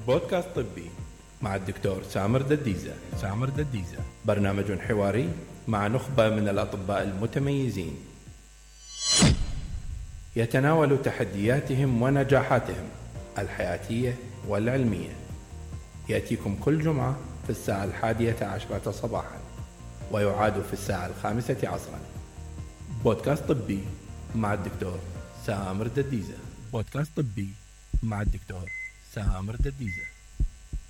بودكاست طبي مع الدكتور سامر دديزة. برنامج حواري مع نخبة من الأطباء المتميزين يتناول تحدياتهم ونجاحاتهم الحياتية والعلمية. يأتيكم كل جمعة في الساعة 11 صباحا ويعاد في الساعة 5 عصرا. بودكاست طبي مع الدكتور سامر دديزة.